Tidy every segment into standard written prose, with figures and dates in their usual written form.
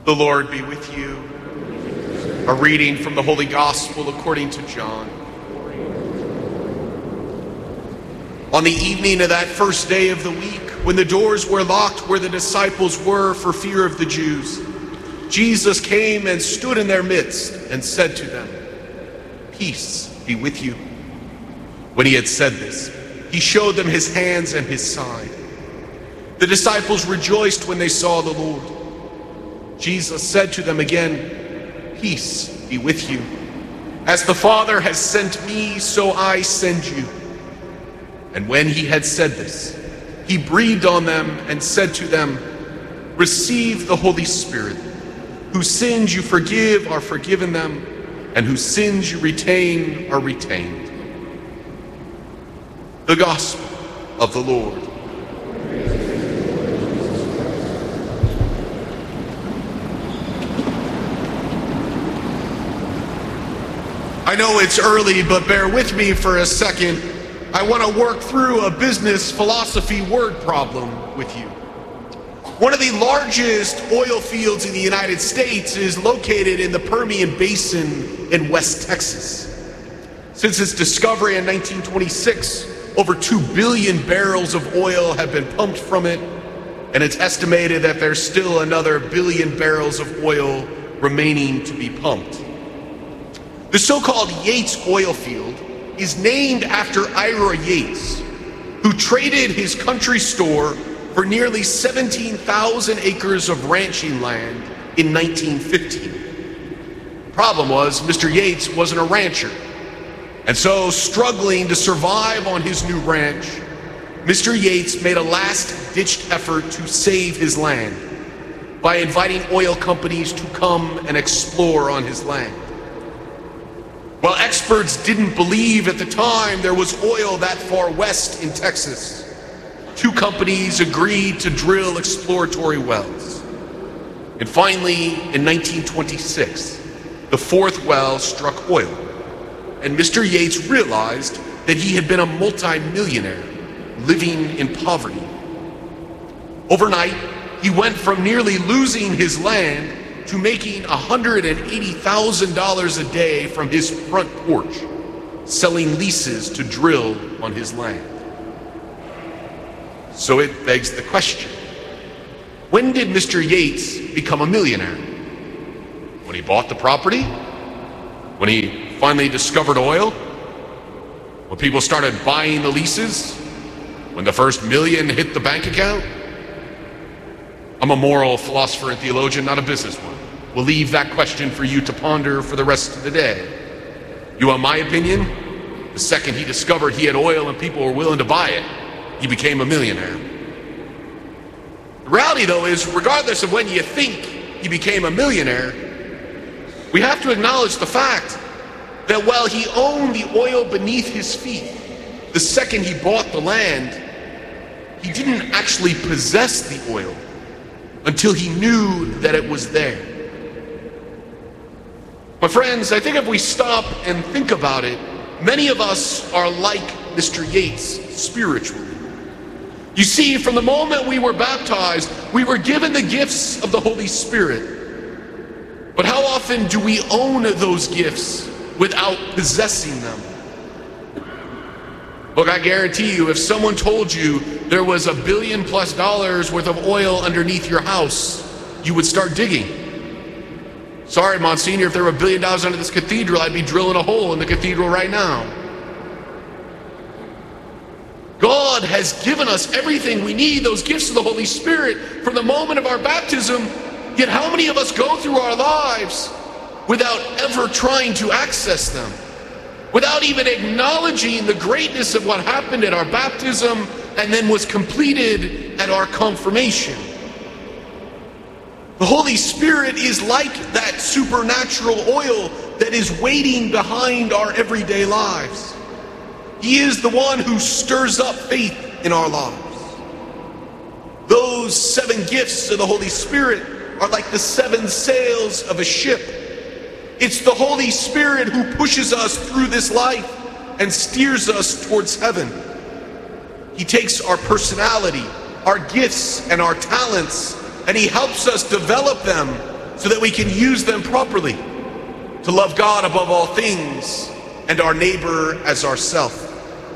The Lord be with you. A reading from the Holy Gospel according to John. On the evening of that first day of the week, when the doors were locked where the disciples were for fear of the Jews, Jesus came and stood in their midst and said to them, "Peace be with you." When he had said this, he showed them his hands and his side. The disciples rejoiced when they saw the Lord. Jesus said to them again, "Peace be with you. As the Father has sent me, so I send you." And when he had said this, he breathed on them and said to them, "Receive the Holy Spirit. Whose sins you forgive are forgiven them, and whose sins you retain are retained." The Gospel of the Lord. I know it's early, but bear with me for a second. I want to work through a business philosophy word problem with you. One of the largest oil fields in the United States is located in the Permian Basin in West Texas. Since its discovery in 1926, over 2 billion barrels of oil have been pumped from it, and it's estimated that there's still another billion barrels of oil remaining to be pumped. The so-called Yates oil field is named after Ira Yates, who traded his country store for nearly 17,000 acres of ranching land in 1915. The problem was Mr. Yates wasn't a rancher, and so struggling to survive on his new ranch, Mr. Yates made a last-ditched effort to save his land by inviting oil companies to come and explore on his land. While experts didn't believe at the time there was oil that far west in Texas, 2 companies agreed to drill exploratory wells. And finally, in 1926, the 4th well struck oil, and Mr. Yates realized that he had been a multi-millionaire living in poverty. Overnight, he went from nearly losing his land to making $180,000 a day from his front porch, selling leases to drill on his land. So it begs the question, when did Mr. Yates become a millionaire? When he bought the property? When he finally discovered oil? When people started buying the leases? When the first million hit the bank account? I'm a moral philosopher and theologian, not a business one. We'll leave that question for you to ponder for the rest of the day. You want my opinion? The second he discovered he had oil and people were willing to buy it, he became a millionaire. The reality, though, is regardless of when you think he became a millionaire, we have to acknowledge the fact that while he owned the oil beneath his feet, the second he bought the land, he didn't actually possess the oil until he knew that it was there. My friends, I think if we stop and think about it, many of us are like Mr. Yates spiritually. You see, from the moment we were baptized, we were given the gifts of the Holy Spirit. But how often do we own those gifts without possessing them? Look, I guarantee you, if someone told you there was $1 billion+ worth of oil underneath your house, you would start digging. Sorry, Monsignor, if there were $1 billion under this cathedral, I'd be drilling a hole in the cathedral right now. God has given us everything we need, those gifts of the Holy Spirit, from the moment of our baptism. Yet how many of us go through our lives without ever trying to access them? Without even acknowledging the greatness of what happened at our baptism and then was completed at our confirmation. The Holy Spirit is like that supernatural oil that is waiting behind our everyday lives. He is the one who stirs up faith in our lives. Those 7 gifts of the Holy Spirit are like the 7 sails of a ship. It's the Holy Spirit who pushes us through this life and steers us towards heaven. He takes our personality, our gifts, and our talents, and he helps us develop them so that we can use them properly to love God above all things and our neighbor as ourselves.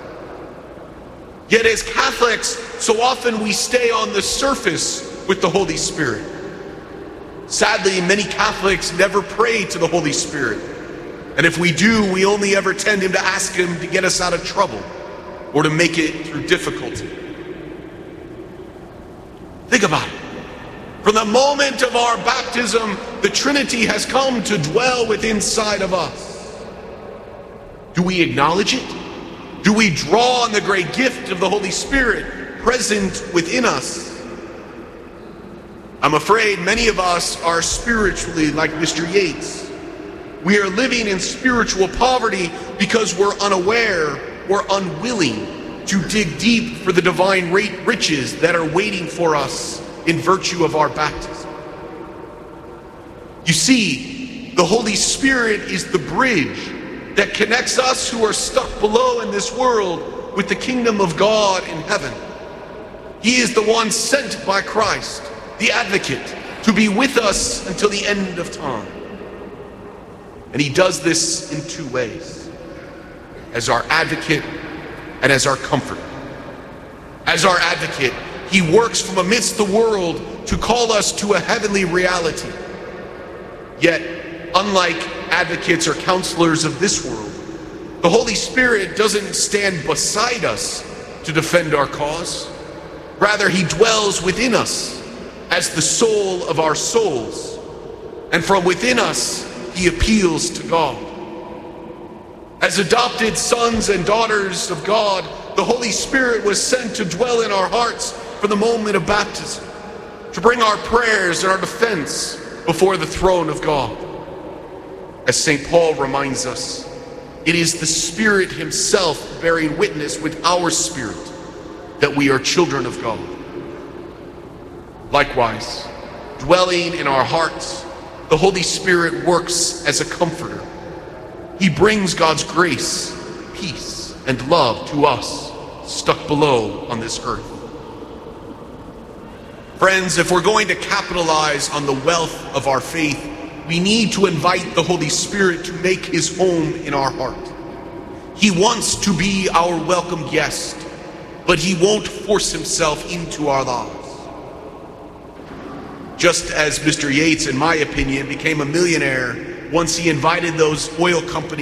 Yet as Catholics, so often we stay on the surface with the Holy Spirit. Sadly, many Catholics never pray to the Holy Spirit. And if we do, we only ever tend to ask him to get us out of trouble or to make it through difficulty. Think about it. From the moment of our baptism, the Trinity has come to dwell within inside of us. Do we acknowledge it? Do we draw on the great gift of the Holy Spirit present within us? I'm afraid many of us are spiritually like Mr. Yates. We are living in spiritual poverty because we're unaware or unwilling to dig deep for the divine riches that are waiting for us in virtue of our baptism. You see, the Holy Spirit is the bridge that connects us who are stuck below in this world with the kingdom of God in heaven. He is the one sent by Christ, the advocate, to be with us until the end of time. And he does this in two ways: as our advocate and as our comforter. As our advocate, he works from amidst the world to call us to a heavenly reality. Yet, unlike advocates or counselors of this world, the Holy Spirit doesn't stand beside us to defend our cause. Rather, he dwells within us as the soul of our souls. And from within us, he appeals to God. As adopted sons and daughters of God, the Holy Spirit was sent to dwell in our hearts for the moment of baptism, to bring our prayers and our defense before the throne of God. As St. Paul reminds us, it is the Spirit himself bearing witness with our spirit that we are children of God. Likewise, dwelling in our hearts, the Holy Spirit works as a comforter. He brings God's grace, peace, and love to us stuck below on this earth. Friends, if we're going to capitalize on the wealth of our faith, we need to invite the Holy Spirit to make his home in our heart. He wants to be our welcome guest, but he won't force himself into our lives. Just as Mr. Yates, in my opinion, became a millionaire once he invited those oil companies